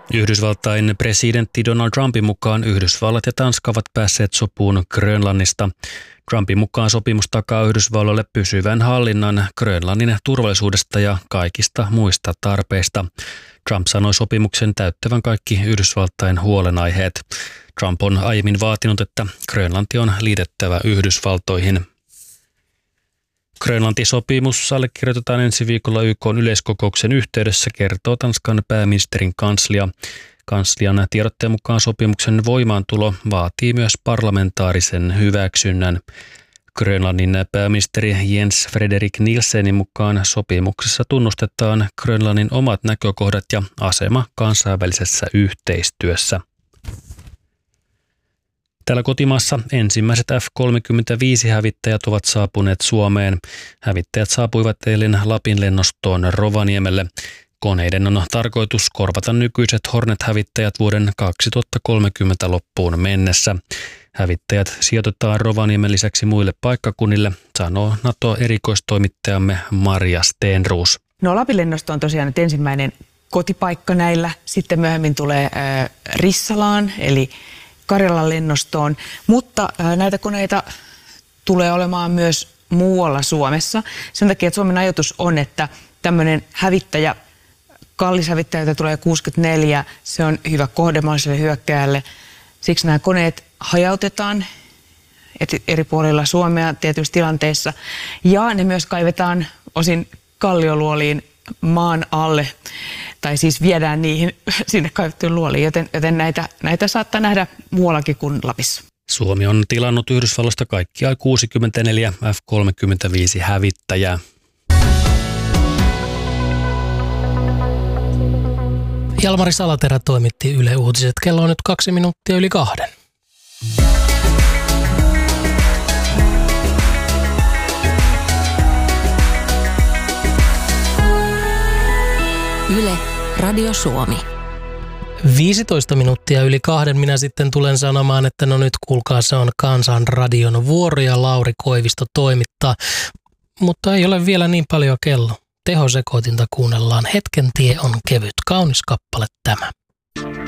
Yhdysvaltain presidentti Donald Trumpin mukaan Yhdysvallat ja Tanska ovat päässeet sopuun Grönlannista. Trumpin mukaan sopimus takaa Yhdysvalloille pysyvän hallinnan Grönlannin turvallisuudesta ja kaikista muista tarpeista. Trump sanoi sopimuksen täyttävän kaikki Yhdysvaltain huolenaiheet. Trump on aiemmin vaatinut, että Grönlanti on liitettävä Yhdysvaltoihin. Grönlanti-sopimus allekirjoitetaan ensi viikolla YK:n yleiskokouksen yhteydessä, kertoo Tanskan pääministerin kanslia. Kanslian tiedotteen mukaan sopimuksen voimaantulo vaatii myös parlamentaarisen hyväksynnän. Grönlannin pääministeri Jens Frederik Nielsenin mukaan sopimuksessa tunnustetaan Grönlannin omat näkökohdat ja asema kansainvälisessä yhteistyössä. Täällä kotimaassa ensimmäiset F-35-hävittäjät ovat saapuneet Suomeen. Hävittäjät saapuivat eilen Lapin lennostoon Rovaniemelle. Koneiden on tarkoitus korvata nykyiset Hornet-hävittäjät vuoden 2030 loppuun mennessä. Hävittäjät sijoitetaan Rovaniemen lisäksi muille paikkakunnille, sanoo NATO-erikoistoimittajamme Marja Stenroos. No, Lapin lennosto on tosiaan nyt ensimmäinen kotipaikka näillä. Sitten myöhemmin tulee Rissalaan, eli Karjalan lennostoon, mutta näitä koneita tulee olemaan myös muualla Suomessa. Sen takia, että Suomen ajatus on, että tämmöinen hävittäjä, kallis hävittäjä, jota tulee 64, se on hyvä kohde mahdolliselle hyökkääjälle. Siksi nämä koneet hajautetaan eri puolilla Suomea tietyissä tilanteissa ja ne myös kaivetaan osin kallioluoliin maan alle, tai siis viedään niihin sinne kaivettuun luoliin, joten näitä saattaa nähdä muuallakin kuin Lapissa. Suomi on tilannut Yhdysvalloista kaikkiaan 64 F-35-hävittäjää. Jalmari Salaterä toimitti Yle Uutiset. Kello on nyt 2 minuuttia yli 2. Yle Radio Suomi. 15 minuuttia yli 2 minä sitten tulen sanomaan, että no nyt kuulkaa, se on Kansanradion vuoro ja Lauri Koivisto toimittaa. Mutta ei ole vielä niin paljon kello. Tehosekoitinta kuunnellaan. Hetken tie on kevyt. Kaunis kappale tämä.